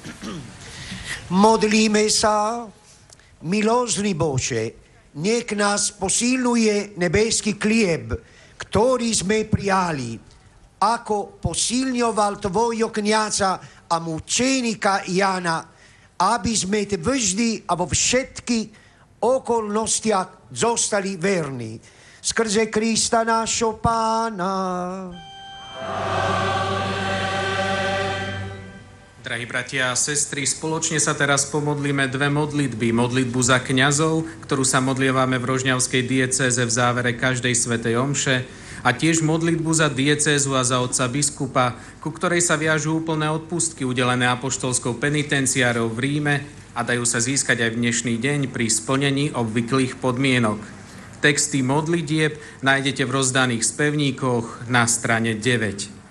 Modlíme sa. Milosrdný Bože, nech nás posilňuje nebeský chlieb, ktorý sme prijali, ako posilňoval tvojho kňaza a mučenika Jana, aby sme vždy a vo všetkých okolnostiach zostali verní. Skrze Krista našho Pána. Drahí bratia a sestry, spoločne sa teraz pomodlíme dve modlitby. Modlitbu za kňazov, ktorú sa modlievame v Rožňavskej diecéze v závere každej svätej omše, a tiež modlitbu za diecézu a za otca biskupa, ku ktorej sa viažú úplné odpustky udelené apoštolskou penitenciárou v Ríme a dajú sa získať aj v dnešný deň pri splnení obvyklých podmienok. Texty modlitieb nájdete v rozdaných spevníkoch na strane 9.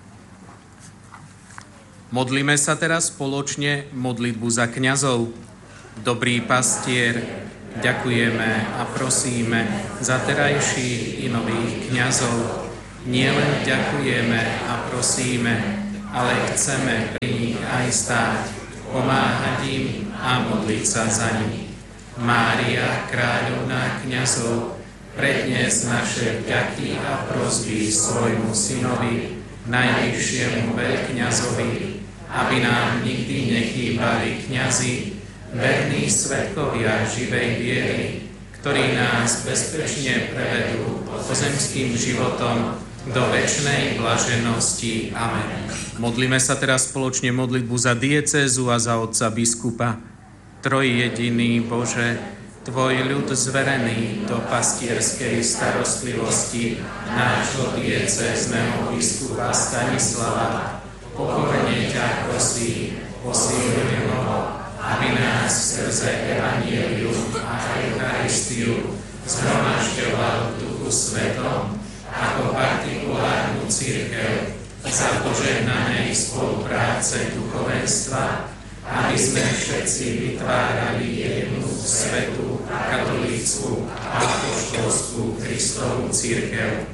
Modlíme sa teraz spoločne modlitbu za kňazov. Dobrý pastier, ďakujeme a prosíme za terajších i nových kňazov. Nielen ďakujeme a prosíme, ale chceme pri nich aj stáť, pomáhať im a modliť sa za nich. Mária, kráľovná kňazov, prednes naše vďaky a prosby svojmu synovi, najvyššiemu veľkňazovi, aby nám nikdy nechýbali kňazi, verní svedkovia živej viery, ktorí nás bezpečne prevedú pozemským životom do večnej blaženosti. Amen. Modlíme sa teraz spoločne modlitbu za diecézu a za otca biskupa. Trojjediný Bože, tvoj ľud zverený do pastierskej starostlivosti nášho diecézneho biskupa Stanislava, pokorne ťa prosím, posilňuj ho, aby nás skrze evanjelium a Eucharistiu zhromažďoval v Duchu Svetom ako partikulárnu cirkev za požehnanej spolupráce duchovenstva, aby sme všetci vytvárali jednu svätú, katolícku a apoštolskú Kristovú cirkev.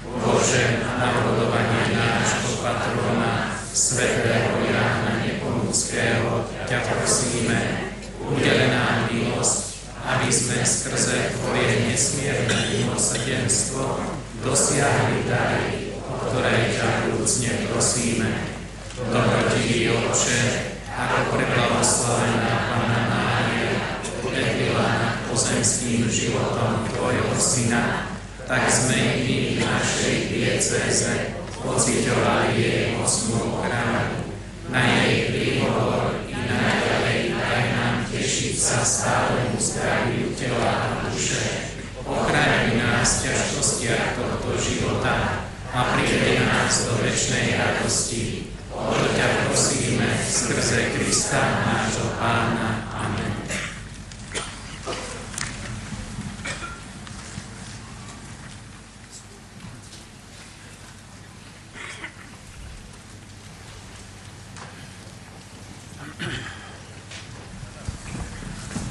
Bože, narodovanie nášho patrona, svätého Jána Nepomuckého, ťa prosíme, udele nám milosť, aby sme skrze Tvoje nesmierne milosrdenstvo dosiahli dary, ktoré ťa vrúcne prosíme. Dobrotivý Otče, ako preblahoslavená Panna Mária uvedila nad pozemským životom Tvojho Syna, tak sme i my v našej diecéze pociťovali jej mocnú ochranu. Na jej príhovor i naďalej daj nám tešiť sa stálemu zdraviu tela a duše. Ochraňuj nás v ťažkostiach tohto života a priveď nás do večnej radosti. O to ťa prosíme skrze Krista nášho Pána.